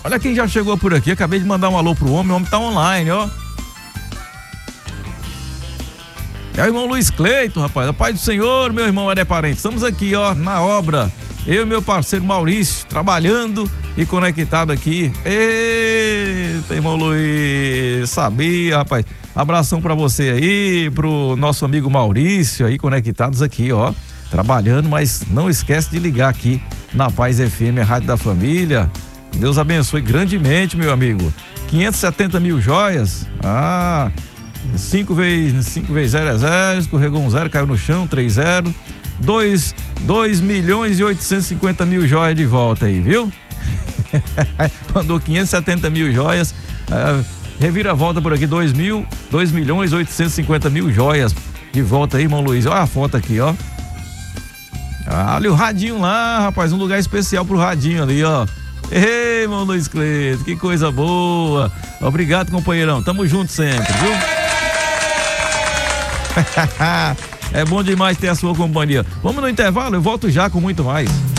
Olha quem já chegou por aqui, acabei de mandar um alô pro homem, o homem tá online, ó. É o irmão Luiz Cleito, rapaz, a paz do Senhor, meu irmão Edé Parente. Estamos aqui, ó, na obra. Eu e meu parceiro Maurício, trabalhando e conectado aqui. Eita, irmão Luiz, sabia, rapaz. Abração pra você aí, pro nosso amigo Maurício aí, conectados aqui, ó. Trabalhando, mas não esquece de ligar aqui na Paz FM, a Rádio da Família. Deus abençoe grandemente, meu amigo. 570 mil joias. 5 vezes 0 é 0, escorregou um 0, caiu no chão, 3-0. 2 milhões e 850 mil joias de volta aí, viu? Mandou 570 mil joias. Revira a volta por aqui, 2 milhões e 850 mil joias de volta aí, irmão Luiz. Olha a foto aqui, ó. Olha o radinho lá, rapaz, um lugar especial pro radinho ali, ó. Ei, irmão Luiz Cleito, que coisa boa. Obrigado, companheirão, tamo junto sempre, viu? É bom demais ter a sua companhia. Vamos no intervalo, eu volto já com muito mais.